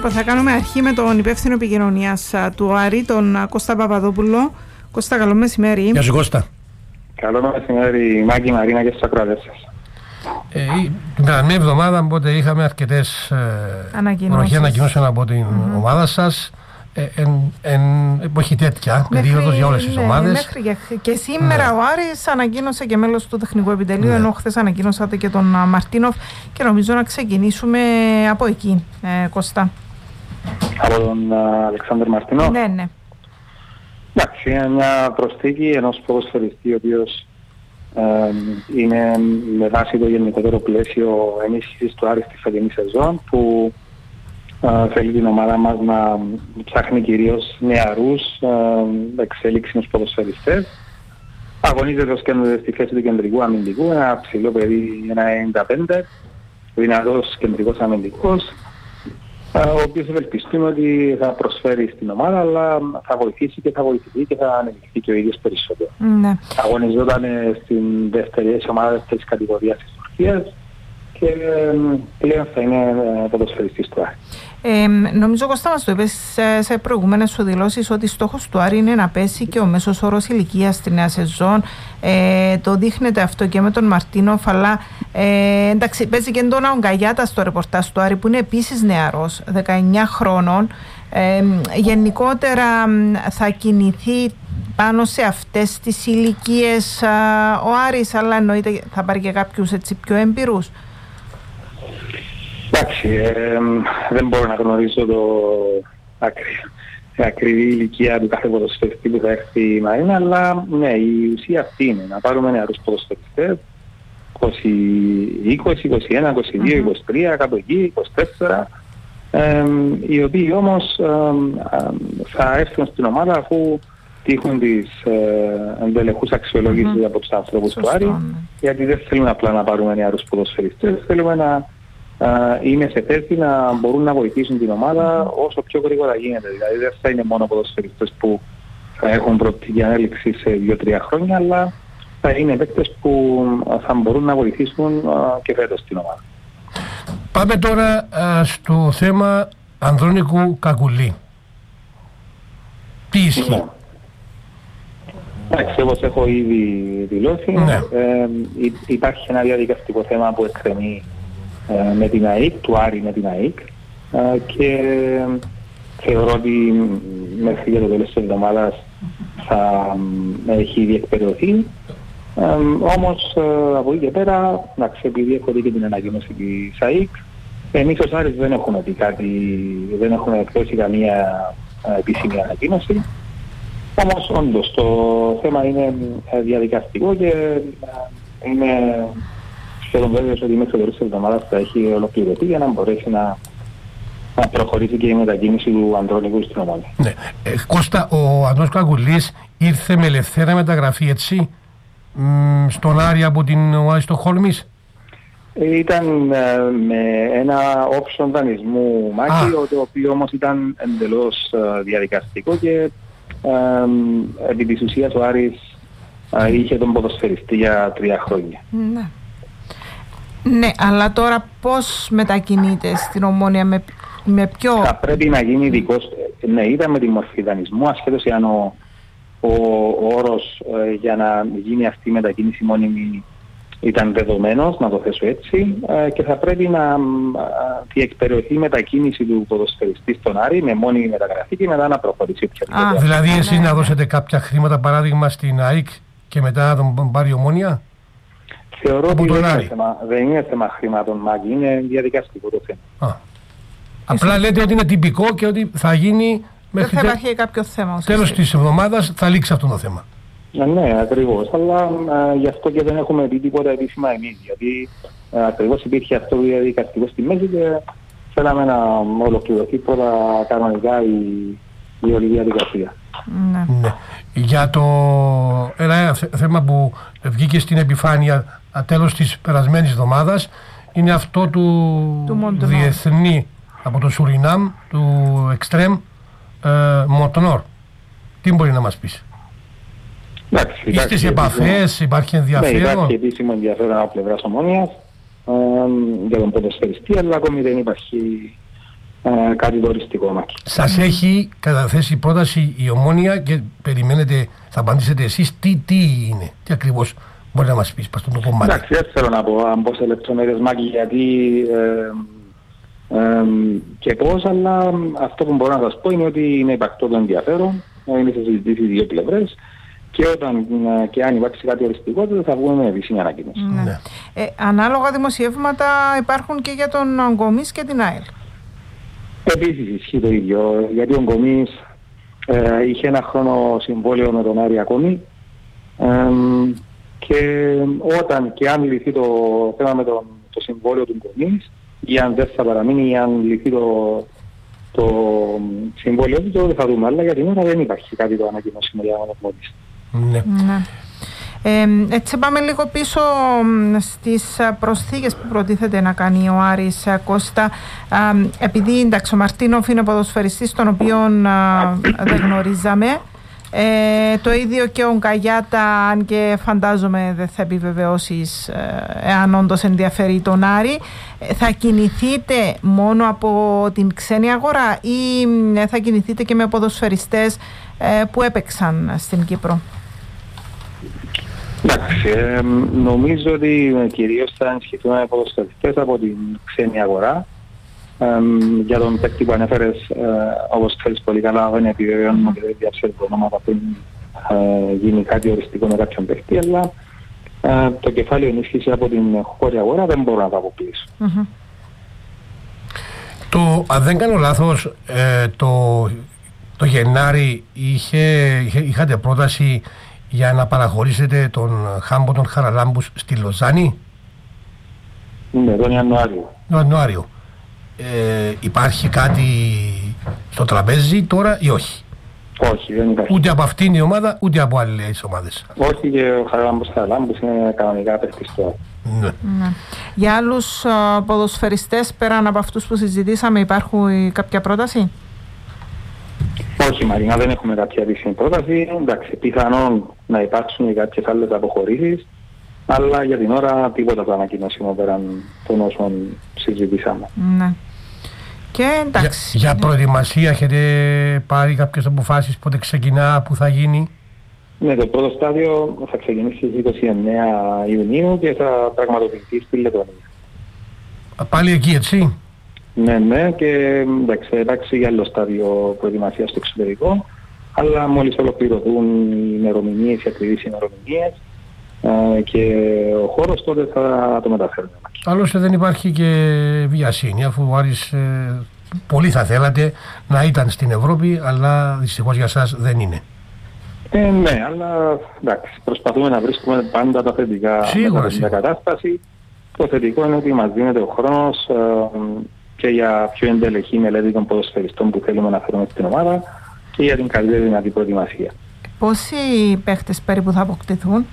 Θα κάνουμε αρχή με τον υπεύθυνο επικοινωνίας του Άρη, τον Κώστα Παπαδόπουλο. Κώστα, καλό μεσημέρι. Γεια σου, Κώστα. Καλό μεσημέρι, Μάκη, Μαρίνα και στους ακροατές σας. Την περασμένη εβδομάδα οπότε είχαμε αρκετές ανακοινώσεις από την ομάδα σας. Εποχή τέτοια περίοδος για όλες τις ομάδες. Και σήμερα ο Άρης ανακοίνωσε και μέλος του τεχνικού επιτελείου, ενώ χθες ανακοίνωσατε και τον Μαρτίνοφ, και νομίζω να ξεκινήσουμε από εκεί, Κώστα. Από τον Αλεξάνδρ Μαρτίνοφ. Ναι. Εντάξει, είναι μια προσθήκη ενός ποδοσφαιριστή ο οποίος είναι με βάση το γενικότερο πλαίσιο ενίσχυσης του Άρη στη φετινή σεζόν, που θέλει την ομάδα μας να ψάχνει κυρίως νεαρούς εξέλιξιμους ποδοσφαιριστές. Αγωνίζεται στη θέση του κεντρικού αμυντικού, ένα ψηλό παιδί, ένα 95, δυνατός κεντρικός αμυντικός, ο οποίος ευελπιστούμε ότι θα προσφέρει στην ομάδα, αλλά θα βοηθήσει και θα βοηθηθεί και θα ανεπτυχθεί και ο ίδιος περισσότερο. Ναι. Αγωνιζόταν στην δεύτερη ομάδα της κατηγορίας της Τουρκίας και πλέον θα είναι ποδοσφαιριστής του Άρη. Νομίζω, Κώστα, μας το είπες σε προηγούμενες σου δηλώσεις ότι στόχος του Άρη είναι να πέσει και ο μέσος όρος ηλικίας στη νέα σεζόν. Το δείχνετε αυτό και με τον Μαρτίνοφ, αλλά εντάξει, παίζει και τον Αουγκαγιάτα στο ρεπορτάζ του Άρη, που είναι επίσης νεαρός, 19 χρόνων. Γενικότερα θα κινηθεί πάνω σε αυτές τις ηλικίες ο Άρης, αλλά εννοείται θα πάρει και κάποιους έτσι πιο έμπειρους. Εντάξει, δεν μπορώ να γνωρίσω το ακριβή ηλικία του κάθε ποδοσφαιριστή που θα έρθει η Μαρίνα, αλλά ναι, η ουσία αυτή είναι να πάρουμε νεαρούς ποδοσφαιριστές 20, 21, 22, 23, κάπου εκεί, 24, οι οποίοι όμως θα έρθουν στην ομάδα αφού τύχουν τις εντελεχούς αξιολόγησης από τους ανθρώπους του Άρη, γιατί δεν θέλουμε απλά να πάρουμε νεαρούς ποδοσφαιριστές, θέλουμε να είναι σε θέση να μπορούν να βοηθήσουν την ομάδα όσο πιο γρήγορα γίνεται. Δηλαδή δεν θα είναι μόνο ποδοσφαιριστές που θα έχουν προοπτική ανέλυξη σε 2-3 χρόνια, αλλά θα είναι παίκτες που θα μπορούν να βοηθήσουν και φέτος την ομάδα. Πάμε τώρα στο θέμα Ανδρώνικου Κακουλή. Τι ισχύει? Εντάξει, όπως έχω ήδη δηλώσει, υπάρχει ένα διαδικαστικό θέμα που εκκρεμεί με την ΑΕΚ, του Άρη με την ΑΕΚ, και θεωρώ ότι μέχρι το τέλος της εβδομάδας θα έχει διεκπαιρεωθεί. Όμως από εκεί και πέρα, επειδή έχω δει και την ανακοίνωση της ΑΕΚ, εμείς ως Άρης δεν έχουμε πει κάτι, δεν έχουμε εκδώσει καμία επίσημη ανακοίνωση. Όμως όντως το θέμα είναι διαδικαστικό και είναι σχεδόν βέβαιος ότι μέχρι το τέλος της εβδομάδας θα έχει ολοκληρωθεί για να μπορέσει να προχωρήσει και η μετακίνηση του Ανδρώνικου στην ομάδα. Ναι. Κώστα, ο Ανδρώνικος Κακουλής ήρθε με ελευθερία μεταγραφή, έτσι, στον Άρη από την ομάδα Στοκχόλμης? Ήταν με ένα option δανεισμού, Μάκη, το οποίο όμως ήταν εντελώς διαδικαστικό και επί της ουσίας ο Άρης είχε τον ποδοσφαιριστή για 3 χρόνια. Ναι, αλλά τώρα πώς μετακινείται στην Ομόνοια, με ποιο? Θα πρέπει να γίνει ειδικός, ναι, ήταν με τη μορφή δανεισμού, ασχέτως εάν ο όρος για να γίνει αυτή η μετακίνηση μόνιμη ήταν δεδομένος, να το θέσω έτσι, και θα πρέπει να διεκπαιρεωθεί η μετακίνηση του ποδοσφαιριστή στον Άρη με μόνιμη μεταγραφή και μετά να προχωρήσει. Δηλαδή εσείς να δώσετε κάποια χρήματα, παράδειγμα στην ΑΕΚ, και μετά να τον πάρει η Ομόνοια? Θεωρώ ότι δεν είναι θέμα χρήματων, Μάκη, είναι διαδικαστικό το θέμα. Απλά λέτε ότι είναι τυπικό και ότι θα γίνει μέχρι δεν θα υπάρχει κάποιο θέμα. Τέλος της εβδομάδας θα λήξει αυτό το θέμα. Ναι, ακριβώς. Αλλά γι' αυτό και δεν έχουμε δει τίποτα επίσημα εμείς. Γιατί ακριβώς υπήρχε αυτό το διαδικαστικό στη μέση και θέλαμε να ολοκληρωθεί πρώτα κανονικά η όλη διαδικασία. Ναι. Για ένα θέμα που βγήκε στην επιφάνεια τέλος της περασμένης εβδομάδας είναι αυτό του διεθνή από το Σουρινάμ, του Εξτρέμ Μοντονόρ. Τι μπορεί να μας πεις? Είστε σε επαφές, υπάρχει ενδιαφέρον? Ναι, υπάρχει επίσημο ενδιαφέρον από πλευράς Ομόνοιας για τον ποδοσφαιριστή, αλλά ακόμη δεν υπάρχει κάτι το οριστικό μας. Σας έχει καταθέσει πρόταση η Ομόνοια και περιμένετε, θα απαντήσετε εσείς τι είναι, τι ακριβώς μπορεί να μας πεις πας στο κομμάτι. Εντάξει, δεν θέλω να πω σε λεπτομέρειες, Μάκη, γιατί και πώς, αλλά αυτό που μπορώ να σας πω είναι ότι είναι υπαρκτό το ενδιαφέρον, είναι σε συζητήσεις δύο πλευρές και όταν και αν υπάρξει κάτι οριστικό θα βγούμε με επίσημη ανακοίνωση. Ναι. Ανάλογα δημοσιεύματα υπάρχουν και για τον Ογκομής και την ΑΕΛ. Επίσης ισχύει το ίδιο, γιατί ο Ογκομής είχε ένα χρόνο συμβόλαιο με τον Άρη ακόμη και όταν και αν λυθεί το θέμα με το συμβόλαιο του Ογκομής ή αν δεν θα παραμείνει ή αν λυθεί το συμβόλαιο του, τότε θα δούμε, αλλά για την ώρα δεν υπάρχει κάτι το ανακοινώσιμο για να γνωρίσει. Ναι. Έτσι πάμε λίγο πίσω στις προσθήκες που προτίθεται να κάνει ο Άρης, Κώστα. Επειδή εντάξει, ο Μαρτίνοφ είναι ποδοσφαιριστής τον οποίον δεν γνωρίζαμε, το ίδιο και ο Γκαγιάτα, αν και φαντάζομαι δεν θα επιβεβαιώσεις εάν όντως ενδιαφέρει τον Άρη, θα κινηθείτε μόνο από την ξένη αγορά ή θα κινηθείτε και με ποδοσφαιριστές που έπαιξαν στην Κύπρο? Εντάξει, νομίζω ότι κυρίως θα ενισχυθούν ποδοσφαιριστές από την ξένη αγορά. Για τον παίκτη που ανέφερες, όπως ξέρεις πολύ καλά, δεν επιβεβαιώνουμε και δεν διαψεύδω ονόματα πριν γίνει κάτι οριστικό με κάποιον παίκτη, αλλά το κεφάλαιο ενίσχυση από την χώρια αγορά δεν μπορώ να το αποκλείσω. Αν δεν κάνω λάθος, το Γενάρη είχατε πρόταση για να παραχωρήσετε τον Χάμπο των Χαραλάμπους στη Λοζάνη. Ναι, τον Ιανουάριο. Υπάρχει κάτι στο τραπέζι τώρα ή όχι? Όχι, δεν υπάρχει. Ούτε από αυτήν η ομάδα, ούτε από άλλες ομάδες. Όχι, και ο Χαραλάμπους είναι κανονικά παίκτης τώρα. Ναι. Για άλλους ποδοσφαιριστές πέραν από αυτούς που συζητήσαμε, υπάρχει κάποια πρόταση? Όχι, Μαρίνα, δεν έχουμε κάποια επίσημη πρόταση. Εντάξει, πιθανόν να υπάρξουν κάποιες άλλες αποχωρήσεις, αλλά για την ώρα τίποτα το ανακοινώσιμο πέραν των όσων συζητήσαμε. Ναι. Και εντάξει. Για προετοιμασία έχετε πάρει κάποιες αποφάσεις, πότε ξεκινά, που θα γίνει? Ναι, το πρώτο στάδιο θα ξεκινήσει στις 29 Ιουνίου και θα πραγματοποιηθεί στη Λετωνία. Πάλι εκεί, έτσι? Ναι, και εντάξει για άλλο στάδιο προετοιμασίας στο εξωτερικό, αλλά μόλις ολοκληρωθούν οι ημερομηνίες, οι ακριβείς ημερομηνίες και ο χώρος, τότε θα το μεταφέρουμε. Άλλωστε δεν υπάρχει και βιασύνη, αφού ο Άρης πολύ θα θέλατε να ήταν στην Ευρώπη, αλλά δυστυχώς για σας δεν είναι. Ναι, αλλά εντάξει, προσπαθούμε να βρίσκουμε πάντα τα θετικά μέσα στην κατάσταση. Το θετικό είναι ότι μας δίνεται ο χρόνος και για πιο εντελεχή μελέτη των ποδοσφαιριστών που θέλουμε να φέρουμε στην ομάδα και για την καλύτερη δυνατή προετοιμασία. Πόσοι παίχτες περίπου θα αποκτηθούν?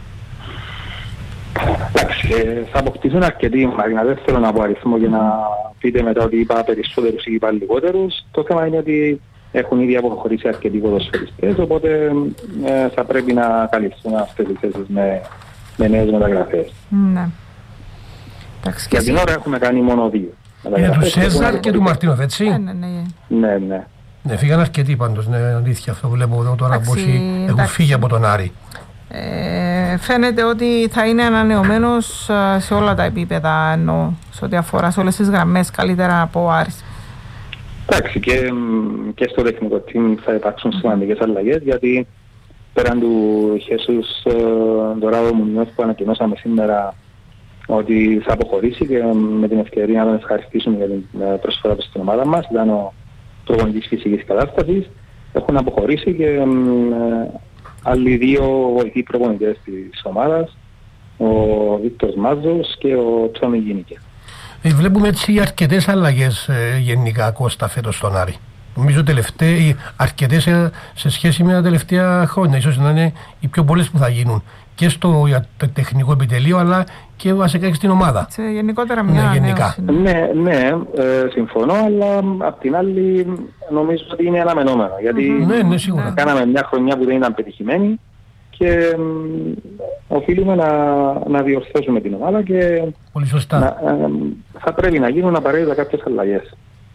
Εντάξει, θα αποκτηθούν αρκετοί, Μαρίνα, δεν θέλω να πω αριθμό για να πείτε μετά ότι είπα περισσότερους ή είπα λιγότερους. Το θέμα είναι ότι έχουν ήδη αποχωρήσει αρκετοί ποδοσφαιριστές, οπότε θα πρέπει να καλυφθούν αυτές οι θέσεις με νέες μεταγραφές. Ναι. Για την ώρα έχουμε κάνει μόνο δύο. Για του Σέζαρ και του Μαρτίνοφ, έτσι? Ναι. Ναι, φύγαν αρκετοί πάντως, ναι, αλήθεια αυτό που βλέπω εδώ τώρα, πόσοι έχουν φύγει από τον Άρη. Φαίνεται ότι θα είναι ανανεωμένος σε όλα τα επίπεδα, ενώ σε ό,τι αφορά σε όλες τις γραμμές, καλύτερα από ο Άρης. Εντάξει, και στο τεχνικό team θα υπάρξουν σημαντικές αλλαγές, γιατί πέραν του Χέσους Ντοράδο Μουνιός που ανακοινώσαμε σήμερα ότι θα αποχωρήσει, και με την ευκαιρία να τον ευχαριστήσουμε για την προσφορά του στην ομάδα μας, ήταν ο προπονητής φυσικής κατάστασης, έχουν αποχωρήσει και άλλοι δύο βοηθοί προπονητές της ομάδας, ο Βίκτορς Μάζος και ο Τσόμι Γίνικε. Βλέπουμε έτσι αρκετές αλλαγές γενικά, Κώστα, φέτος στον Άρη. Νομίζω αρκετές σε σχέση με τα τελευταία χρόνια. Ίσως να είναι οι πιο πολλές που θα γίνουν και στο τεχνικό επιτελείο, αλλά και βασικά και στην ομάδα. Γενικότερα μια Ναι, συμφωνώ, αλλά απ' την άλλη νομίζω ότι είναι αναμενόμενο. Γιατί κάναμε μια χρονιά που δεν ήταν πετυχημένη και οφείλουμε να διορθώσουμε την ομάδα και πολύ σωστά. θα πρέπει να γίνουν απαραίτητα κάποιες αλλαγές.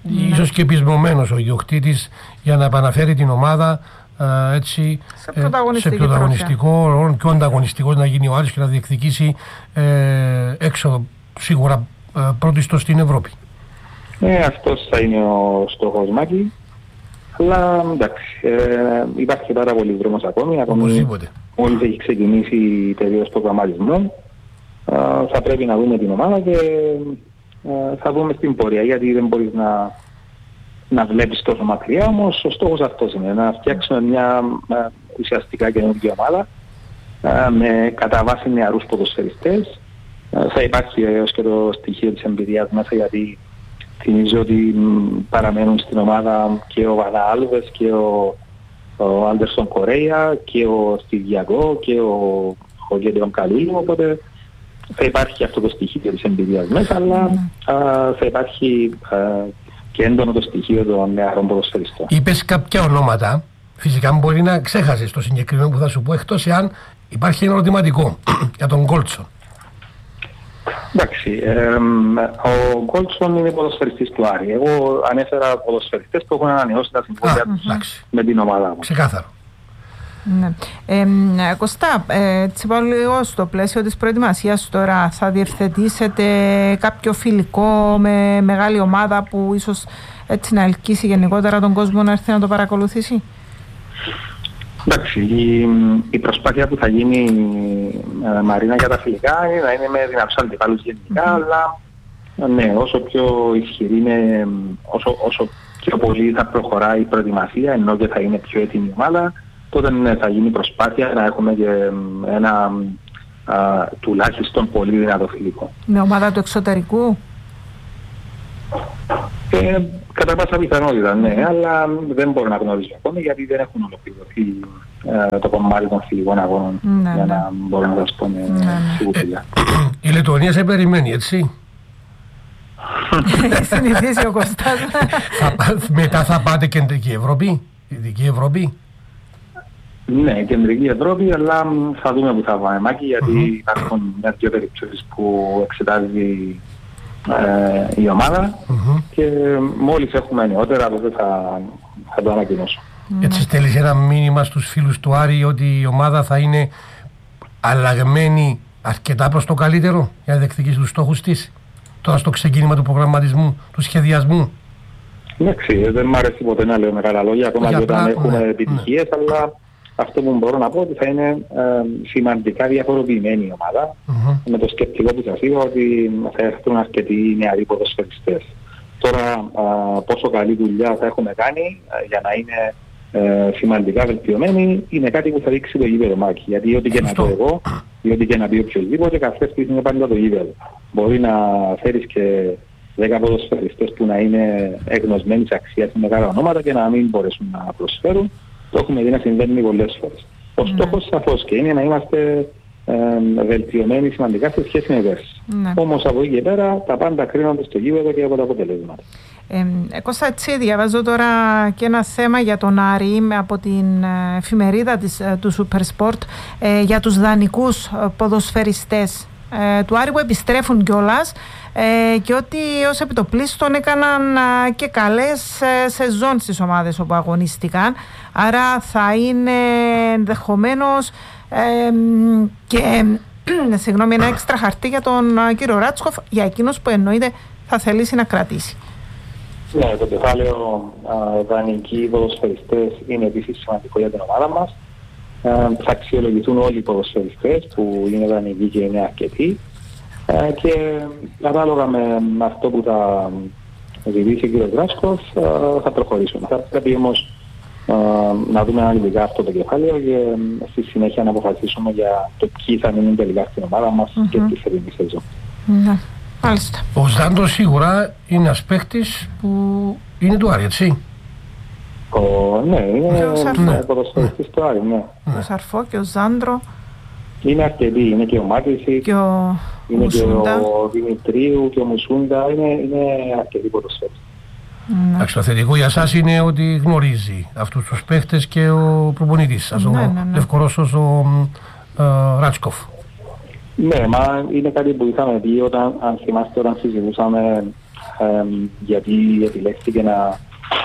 ίσως και πεισμωμένος ο ιδιοκτήτης για να επαναφέρει την ομάδα έτσι, σε πιο ανταγωνιστικό ρόλο, πιο ανταγωνιστικός να γίνει ο Άρης και να διεκδικήσει έξοδο σίγουρα πρώτιστο στην Ευρώπη. Αυτός θα είναι ο στόχος, Μάκη. Αλλά εντάξει, υπάρχει πάρα πολύ δρόμος ακόμη. Μόλις έχει ξεκινήσει η περίοδος προγραμματισμού, θα πρέπει να δούμε την ομάδα και θα δούμε στην πορεία, γιατί δεν μπορείς να βλέπεις τόσο μακριά. Όμως ο στόχος αυτός είναι να φτιάξουμε μια ουσιαστικά καινούργια ομάδα με κατά βάση νεαρούς ποδοσφαιριστές. Θα υπάρχει έως και το στοιχείο της εμπειρίας μέσα, γιατί θυμίζω ότι παραμένουν στην ομάδα και ο Βανά Άλβες και ο Άντερσον Κορέα και ο Στυλιακό και ο Γέντεον Καλούλου, οπότε θα υπάρχει αυτό το στοιχείο της εμπειρίας μέσα, αλλά θα υπάρχει και έντονο το στοιχείο των νεαρών ποδοσφαιριστών. Είπες κάποια ονόματα, φυσικά μπορεί να ξέχασες το συγκεκριμένο που θα σου πω, εκτός εάν υπάρχει ένα ερωτηματικό για τον Γκόλτσον. Εντάξει, ο Γκόλτσον είναι ποδοσφαιριστής του Άρη. Εγώ ανέφερα ποδοσφαιριστές που έχουν ανανεώσει τα συμβόλαια τους με την ομάδα μου. Ξεκάθαρο. Ναι. Κωστά, έτσι πάω λίγο στο πλαίσιο της προετοιμασίας τώρα. Θα διευθετήσετε κάποιο φιλικό με μεγάλη ομάδα που ίσως έτσι να ελκύσει γενικότερα τον κόσμο να έρθει να το παρακολουθήσει? Εντάξει, η προσπάθεια που θα γίνει, Μαρίνα, για τα φιλικά να είναι με δυνατούς αντιπάλους γενικά, αλλά ναι, όσο πιο ισχυρή είναι, όσο πιο πολύ θα προχωράει η προετοιμασία, ενώ και θα είναι πιο έτοιμη η ομάδα, τότε ναι, θα γίνει προσπάθεια να έχουμε και ένα τουλάχιστον πολύ δυνατό φιλικό. Με ομάδα του εξωτερικού? Κατά πάσα πιθανότητα, ναι, αλλά δεν μπορώ να γνωρίζω ακόμη, γιατί δεν έχουν ολοκληρωθεί το κομμάτι των φιλικών αγώνων, για να μπορώ να σας πω σίγουρα. Η Λετωνία σε περιμένει, έτσι? Συνηθίσει ο Κωστάς. Μετά θα πάτε κεντρική Ευρώπη, Δυτική Ευρώπη? Ναι, κεντρική Ευρώπη, αλλά θα δούμε που θα πάμε, Μάκη, γιατί υπάρχουν μια-δυο περιπτώσεις που εξετάζει η ομάδα και μόλις έχουμε νεότερα τότε θα το ανακοινώσω. Έτσι στέλνεις ένα μήνυμα στους φίλους του Άρη ότι η ομάδα θα είναι αλλαγμένη αρκετά προς το καλύτερο για να διεκδικήσει τους στόχους της τώρα στο ξεκίνημα του προγραμματισμού, του σχεδιασμού? Εντάξει, δεν μ' αρέσει ποτέ να λέω μεγάλα λόγια ακόμα και όταν έχουμε επιτυχίες, αλλά αυτό που μπορώ να πω ότι θα είναι σημαντικά διαφοροποιημένη η ομάδα, με το σκεπτικό που σας είπα ότι θα έρθουν αρκετοί νεαροί ποδοσφαιριστές. Τώρα πόσο καλή δουλειά θα έχουμε κάνει για να είναι σημαντικά βελτιωμένοι είναι κάτι που θα δείξει το γήπεδο, Μάκη. Γιατί ό,τι και να πω εγώ ή ό,τι και να πει οποιοδήποτε, καθώς είναι πάντα το γήπεδο. Μπορεί να φέρεις και 10 ποδοσφαιριστές που να είναι εγνωσμένοι σε αξία σε μεγάλα ονόματα και να μην μπορέσουν να προσφέρουν. Το έχουμε δει να συμβαίνει πολλές φορές. Ο στόχος σαφώς και είναι να είμαστε βελτιωμένοι σημαντικά σε σχέση με πέρσι. Όμως από εκεί και πέρα τα πάντα κρίνονται στο γήπεδο και από τα αποτελέσματα. Κώστα, έτσι διαβάζω τώρα και ένα θέμα για τον Άρη από την εφημερίδα του Super Sport για τους δανεικούς ποδοσφαιριστές του Άρη που επιστρέφουν κιόλας και ότι ως επιτοπλίστων έκαναν και καλές σεζόν στις ομάδες όπου αγωνίστηκαν, άρα θα είναι ενδεχομένως και ένα έξτρα χαρτί για τον κύριο Ράτσκοφ, για εκείνος που εννοείται θα θελήσει να κρατήσει. Ναι, το κεφάλαιο δανεικοί ποδοσφαιριστές είναι επίσης σημαντικό για την ομάδα μας. Θα αξιολογηθούν όλοι οι ποδοσφαιριστές που είναι δανεικοί και είναι αρκετοί και ανάλογα με αυτό που θα ζητήσει ο κ. Ράτσκοφ θα προχωρήσουμε. Θα πρέπει όμως να δούμε αναλυτικά αυτό το κεφάλαιο και στη συνέχεια να αποφασίσουμε για το ποιοι θα μείνουν τελικά στην ομάδα μας και τη φετινή σεζόν. Ναι, μάλιστα. Ο Ζάντρο σίγουρα είναι ένας παίκτης που είναι του Άρη, έτσι? Ναι, είναι ποδοσφαιριστής του Άρη, ναι. Ο Σαρφό και ο Ζάντρο. Είναι αρκετοί, είναι και ο Μάτρηση, είναι και ο Δημητρίου και ο Μουσούντα, είναι αρκετοί ποδοσφαιριστές. Εντάξει, το θετικό για εσάς είναι ότι γνωρίζει αυτούς τους παίχτες και ο προπονητής σας, ο Λευκορώσος, ο Ράτσκοφ. Ναι, μα είναι κάτι που είχαμε πει αν θυμάστε, όταν συζητούσαμε γιατί επιλέχθηκε να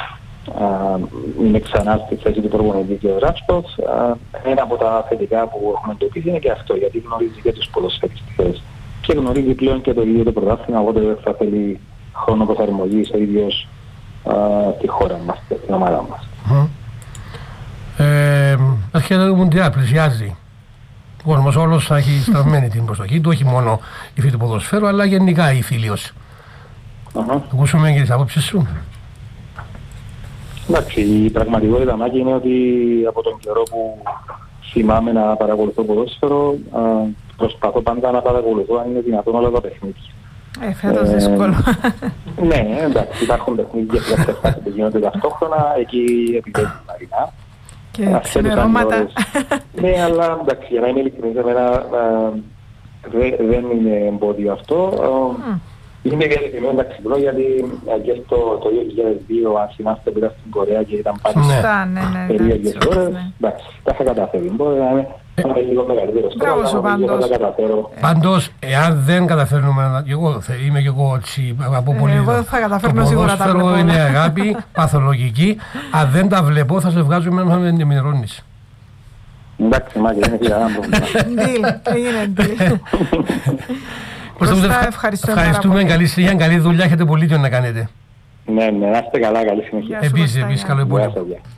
είναι ξανά στη θέση του προπονητή και ο Ράτσκος. Ένα από τα θετικά που έχουμε εντοπίσει είναι και αυτό, γιατί γνωρίζει και τους ποδοσφαιριστές και γνωρίζει πλέον και το ίδιο το πρωτάθλημα, οπότε δεν θα θέλει χρόνο προσαρμογής ο ίδιος στη χώρα μας, στην ομάδα μας. Αρχικά το Μουντιάλ πλησιάζει. Ο κόσμος όλος θα έχει στραμμένη την προσοχή του, όχι μόνο η φίλη του ποδοσφαίρου, αλλά γενικά η φίλιος. Θα ακούσουμε και τις απόψεις σου. Εντάξει, η πραγματικότητα Μάκη είναι ότι από τον καιρό που θυμάμαι να παρακολουθώ ποδόσφαιρο, προσπαθώ πάντα να παρακολουθώ αν είναι δυνατόν όλα τα παιχνίδια. Φέτος δύσκολο. Ναι, εντάξει, υπάρχουν παιχνίδια που γίνονται ταυτόχρονα, εκεί επιδέχει Μαρινά. Και ξημερώματα. Ναι, αλλά εντάξει, για να είμαι ειλικρινής, δεν είναι εμπόδιο αυτό. Είμαι διατεθειμένο να ξυπνώ γιατί και το 2002, αν θυμάστε, πήγα στην Κορέα και ήταν πάντα περίεργες ώρες. Εντάξει, τα είχα καταφέρει. Μπορεί να είμαι λίγο μεγαλύτερος τώρα, αλλά θα τα καταφέρω. Πάντως, εάν δεν καταφέρνουμε, είμαι και εγώ έτσι από πολύ. Εγώ θα καταφέρνω σίγουρα τα βλέπω. Το ποδόσφαιρο είναι αγάπη, παθολογική. Αν δεν τα βλέπω, θα σε βγάζουμε να με ενημερώνεις. Εντάξει, Μάκη, δεν έχει κανένα πρόβλημα. Έγινε deal. Ευχαριστούμε, καλή συνέχεια, καλή δουλειά, έχετε πολύ να κάνετε. Ναι, να είστε καλά, καλή συνέχεια. Επίσης, καλό υπόλοιπο.